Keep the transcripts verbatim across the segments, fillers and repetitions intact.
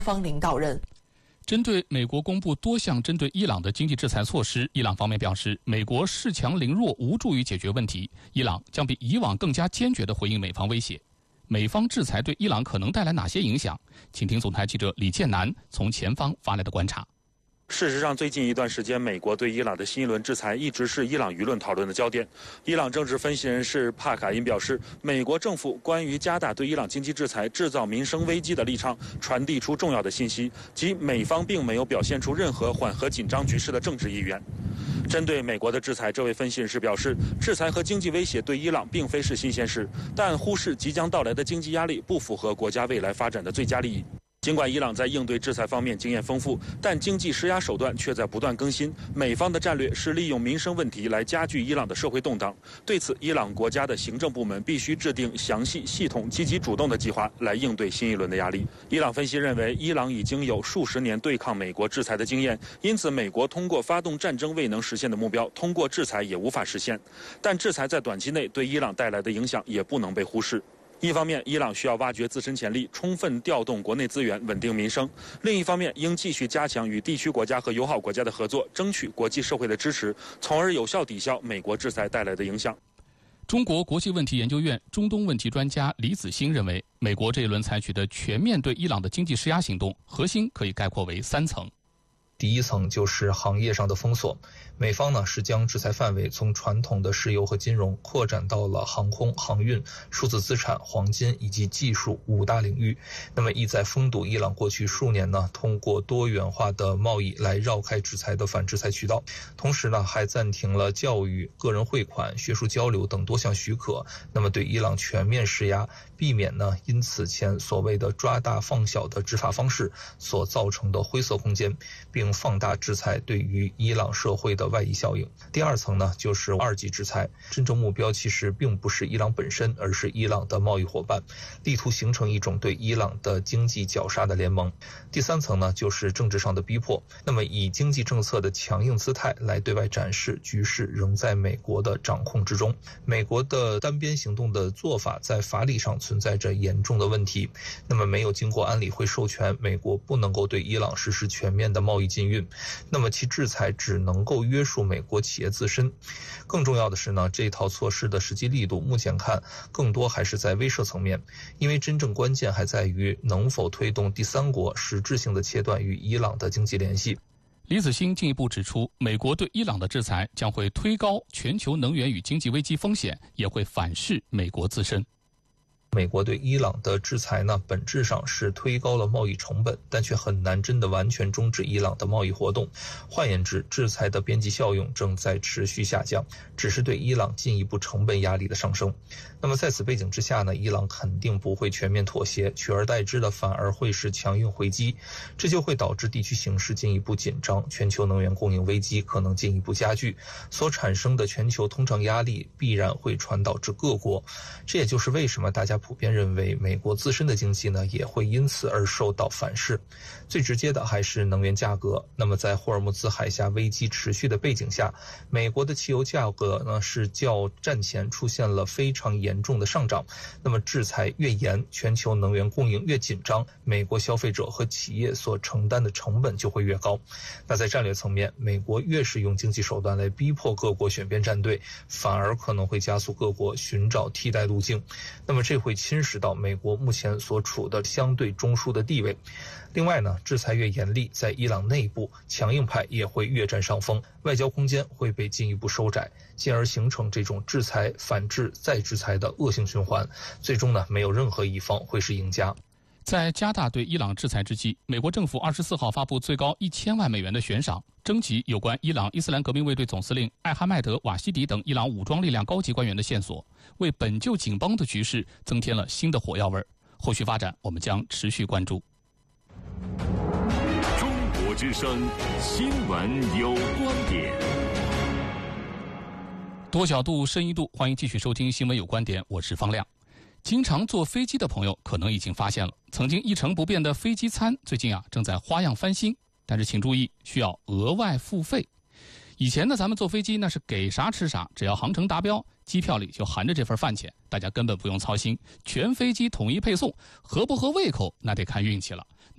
方领导人。 针对美国公布多项针对伊朗的经济制裁措施，伊朗方面表示，美国恃强凌弱无助于解决问题，伊朗将比以往更加坚决地回应美方威胁。美方制裁对伊朗可能带来哪些影响？请听总台记者李建南从前方发来的观察。 事实上，最近一段时间，美国对伊朗的新一轮制裁一直是伊朗舆论讨论的焦点。伊朗政治分析人士帕卡因表示，美国政府关于加大对伊朗经济制裁、制造民生危机的立场，传递出重要的信息，即美方并没有表现出任何缓和紧张局势的政治意愿。针对美国的制裁，这位分析人士表示，制裁和经济威胁对伊朗并非是新鲜事，但忽视即将到来的经济压力不符合国家未来发展的最佳利益。尽管伊朗在应对制裁方面经验丰富，但经济施压手段却在不断更新。美方的战略是利用民生问题来加剧伊朗的社会动荡。对此，伊朗国家的行政部门必须制定详细、系统、积极主动的计划来应对新一轮的压力。伊朗分析认为，伊朗已经有数十年对抗美国制裁的经验，因此美国通过发动战争未能实现的目标，通过制裁也无法实现。但制裁在短期内对伊朗带来的影响也不能被忽视。一方面，伊朗需要挖掘自身潜力，充分调动国内资源，稳定民生；另一方面，应继续加强与地区国家和友好国家的合作，争取国际社会的支持，从而有效抵消美国制裁带来的影响。 中国国际问题研究院中东问题专家李子欣认为，美国这一轮采取的全面对伊朗的经济施压行动，核心可以概括为三层。 第一层就是行业上的封锁，美方呢是将制裁范围从传统的石油和金融扩展到了航空、航运、数字资产、黄金以及技术五大领域。那么意在封堵伊朗过去数年呢通过多元化的贸易来绕开制裁的反制裁渠道，同时呢还暂停了教育、个人汇款、学术交流等多项许可，那么对伊朗全面施压，避免呢因此前所谓的抓大放小的执法方式所造成的灰色空间，并放大制裁对于伊朗社会的外溢效应。第二层呢，就是二级制裁，真正目标其实并不是伊朗本身，而是伊朗的贸易伙伴，力图形成一种对伊朗的经济绞杀的联盟。第三层呢，就是政治上的逼迫，那么以经济政策的强硬姿态来对外展示局势仍在美国的掌控之中。美国的单边行动的做法在法理上存在着严重的问题，那么没有经过安理会授权，美国不能够对伊朗实施全面的贸易禁运，那么其制裁只能够约束美国企业自身。更重要的是呢，这套措施的实际力度目前看更多还是在威慑层面，因为真正关键还在于能否推动第三国实质性的切断与伊朗的经济联系。 李子欣进一步指出，美国对伊朗的制裁将会推高全球能源与经济危机风险，也会反噬美国自身。 美国对伊朗的制裁呢，本质上是推高了贸易成本，但却很难真的完全终止伊朗的贸易活动。换言之，制裁的边际效用正在持续下降，只是对伊朗进一步成本压力的上升。那么在此背景之下呢，伊朗肯定不会全面妥协，取而代之的反而会是强硬回击，这就会导致地区形势进一步紧张，全球能源供应危机可能进一步加剧，所产生的全球通胀压力必然会传导至各国。这也就是为什么大家普遍认为美国自身的经济呢也会因此而受到反噬。最直接的还是能源价格。那么在霍尔木兹海峡危机持续的背景下，美国的汽油价格呢是较战前出现了非常严重的上涨。那么制裁越严，全球能源供应越紧张，美国消费者和企业所承担的成本就会越高。那在战略层面，美国越是用经济手段来逼迫各国选边站队，反而可能会加速各国寻找替代路径。那么这会侵蚀到美国目前所处的相对中枢的地位。另外呢，制裁越严厉，在伊朗内部强硬派也会越占上风，外交空间会被进一步收窄，进而形成这种制裁反制再制裁的恶性循环。最终呢，没有任何一方会是赢家。 在加大对伊朗制裁之际，美国政府二十四号发布最高一千万美元的悬赏，征集有关伊朗伊斯兰革命卫队总司令艾哈迈德·瓦西迪等伊朗武装力量高级官员的线索，为本就紧绷的局势增添了新的火药味。后续发展我们将持续关注。 中国之声，新闻有观点。 多角度、深一度，欢迎继续收听《新闻有观点》，我是方亮。经常坐飞机的朋友可能已经发现了，曾经一成不变的飞机餐最近啊正在花样翻新，但是请注意，需要额外付费。以前呢，咱们坐飞机那是给啥吃啥，只要航程达标，机票里就含着这份饭钱，大家根本不用操心，全飞机统一配送，合不合胃口那得看运气了。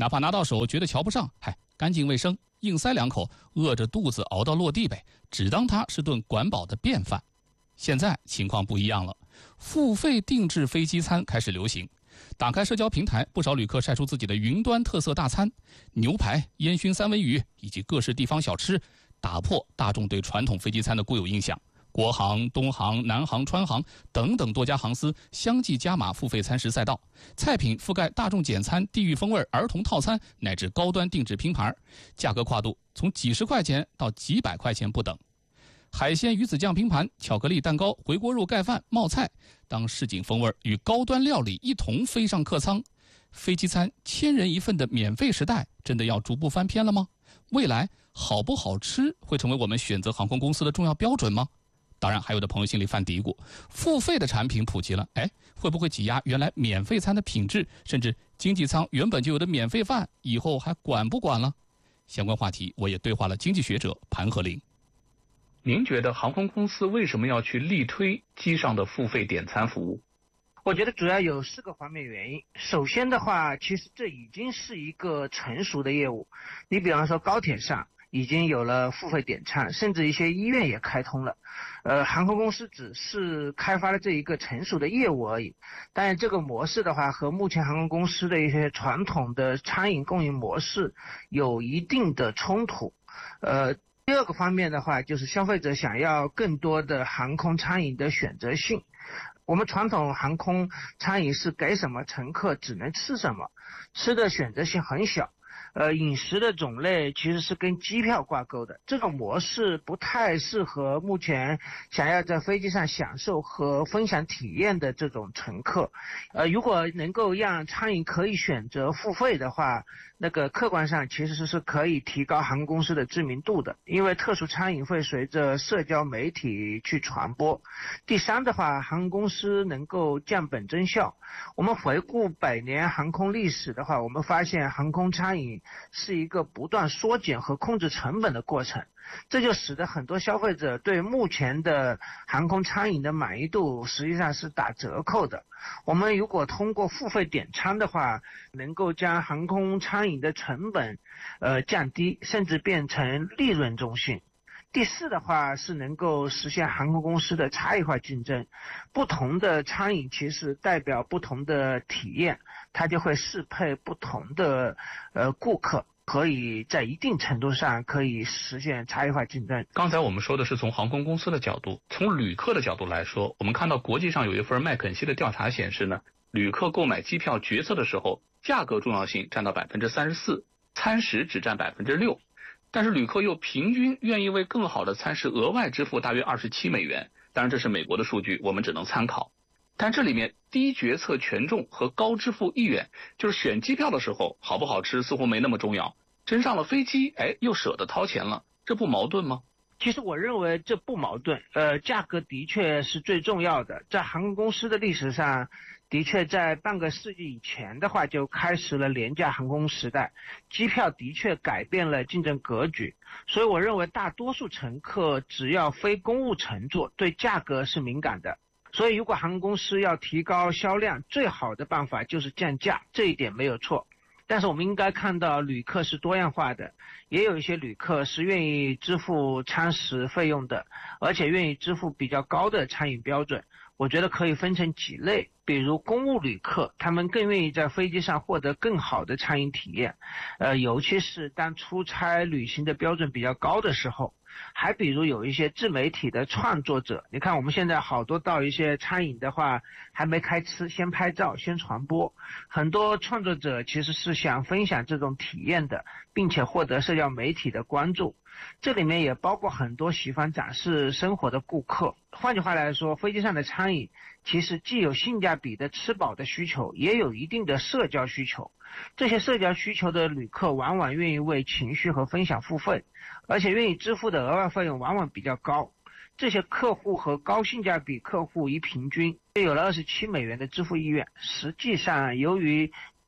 哪怕拿到手觉得瞧不上，嗨，干净卫生，硬塞两口，饿着肚子熬到落地呗，只当它是顿管饱的便饭。现在情况不一样了，付费定制飞机餐开始流行。打开社交平台，不少旅客晒出自己的云端特色大餐，牛排、烟熏三文鱼以及各式地方小吃，打破大众对传统飞机餐的固有印象。国航、东航、南航、川航等等多家航司相继加码付费餐食赛道，菜品覆盖大众简餐、地域风味、儿童套餐乃至高端定制拼盘，价格跨度从几十块钱到几百块钱不等。海鲜鱼子酱拼盘、巧克力蛋糕、回锅肉盖饭、冒菜，当市井风味与高端料理一同飞上客舱，飞机餐千人一份的免费时代真的要逐步翻篇了吗？未来好不好吃会成为我们选择航空公司的重要标准吗？当然，还有的朋友心里犯嘀咕，付费的产品普及了，哎，会不会挤压原来免费餐的品质？甚至经济舱原本就有的免费饭，以后还管不管了？相关话题，我也对话了经济学者盘和林。您觉得航空公司为什么要去力推机上的付费点餐服务？ 我觉得主要有四个方面原因。首先的话，其实这已经是一个成熟的业务。你比方说高铁上已经有了付费点餐，甚至一些医院也开通了。呃，航空公司只是开发了这一个成熟的业务而已。但是这个模式的话，和目前航空公司的一些传统的餐饮供应模式有一定的冲突。呃，第二个方面的话，就是消费者想要更多的航空餐饮的选择性。我们传统航空餐饮是给什么乘客只能吃什么，吃的选择性很小。呃，饮食的种类其实是跟机票挂钩的，这种模式不太适合目前想要在飞机上享受和分享体验的这种乘客。呃，如果能够让餐饮可以选择付费的话，那个客观上其实是可以提高航空公司的知名度的，因为特殊餐饮会随着社交媒体去传播。第三的话，航空公司能够降本增效。我们回顾百年航空历史的话，我们发现航空餐饮是一个不断缩减和控制成本的过程，这就使得很多消费者对目前的航空餐饮的满意度实际上是打折扣的。我们如果通过付费点餐的话，能够将航空餐饮的成本呃降低，甚至变成利润中心。第四的话是能够实现航空公司的差异化竞争，不同的餐饮其实代表不同的体验，它就会适配不同的呃顾客，可以在一定程度上可以实现差异化竞争。 刚才我们说的是从航空公司的角度，从旅客的角度来说，我们看到国际上有一份麦肯锡的调查显示呢，旅客购买机票决策的时候，价格重要性占到百分之三十四，餐食只占百分之六。但是旅客又平均愿意为更好的餐食额外支付大约二十七美元，当然这是美国的数据，我们只能参考。但这里面低决策权重和高支付意愿，就是选机票的时候好不好吃似乎没那么重要，真上了飞机，哎，又舍得掏钱了，这不矛盾吗？ 其实我认为这不矛盾，呃，价格的确是最重要的。在航空公司的历史上，的确在半个世纪以前的话就开始了廉价航空时代，机票的确改变了竞争格局。所以我认为大多数乘客只要非公务乘坐，对价格是敏感的。所以如果航空公司要提高销量，最好的办法就是降价，这一点没有错。但是我们应该看到旅客是多样化的，也有一些旅客是愿意支付餐食费用的，而且愿意支付比较高的餐饮标准。我觉得可以分成几类，比如公务旅客，他们更愿意在飞机上获得更好的餐饮体验，呃，尤其是当出差旅行的标准比较高的时候。还比如有一些自媒体的创作者，你看我们现在好多到一些餐饮的话，还没开吃，先拍照先传播，很多创作者其实是想分享这种体验的，并且获得社交媒体的关注。这里面也包括很多喜欢展示生活的顾客。换句话来说，飞机上的餐饮其实既有性价比的吃饱的需求，也有一定的社交需求。这些社交需求的旅客往往愿意为情绪和分享付费，而且愿意支付的额外费用往往比较高。这些客户和高性价比客户一平均，就有了二十七美元的支付意愿。实际上，由于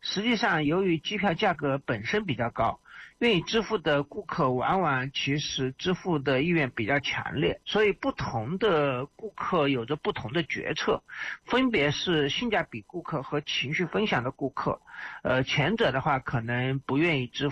实际上由于机票价格本身比较高，愿意支付的顾客往往其实支付的意愿比较强烈，所以不同的顾客有着不同的决策，分别是性价比顾客和情绪分享的顾客。呃，前者的话可能不愿意支付